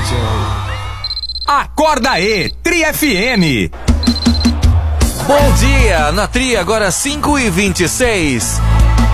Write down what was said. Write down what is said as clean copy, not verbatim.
Acorda aí, Tri FM. Bom dia, na Tri, agora 5h26.